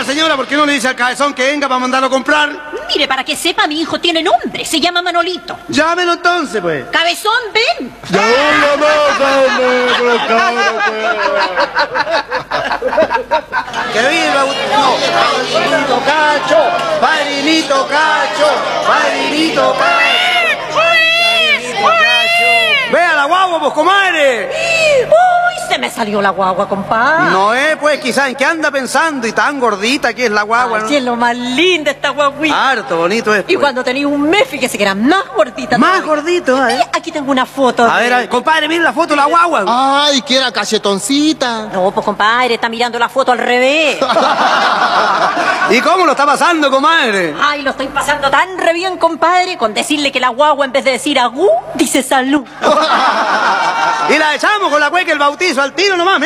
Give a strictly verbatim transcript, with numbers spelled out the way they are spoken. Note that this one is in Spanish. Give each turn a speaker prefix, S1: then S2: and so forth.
S1: señora, ¿por qué no le dice al cabezón que venga para mandarlo a comprar?
S2: Mire, para que sepa, mi hijo tiene nombre. Se llama Manolito.
S1: Llámelo entonces, pues.
S2: Cabezón, ven.
S3: ¡Ya una más,
S1: ¡Que viva! No. ¡Padrinito Cacho! ¡Padrinito Cacho! ¡Padrinito Cacho! ¡Padrinito Cacho! ¡Vea la guagua, pues, comadre!
S2: ¡Uy! Se me salió la guagua, compadre.
S1: No es, pues, quizás en qué anda pensando y tan gordita que es la guagua,
S2: Ay,
S1: ¿no?
S2: sí, es lo más linda esta guaguita.
S1: Harto bonito es,
S2: Y
S1: pues.
S2: cuando tenía un mes, fíjese que era más gordita.
S1: Más
S2: todavía.
S1: gordito, ¿eh?
S2: Aquí tengo una foto.
S1: A
S2: de-
S1: ver, a ver, compadre, mire la foto de la guagua.
S3: ¡Ay, que era cachetoncita!
S2: No, pues compadre, está mirando la foto al revés.
S1: ¿Y cómo lo está pasando, comadre?
S2: Ay, lo estoy pasando tan re bien, compadre, con decirle que la guagua en vez de decir agú, dice salud.
S1: Y la echamos con la cueca el bautizo al tiro nomás.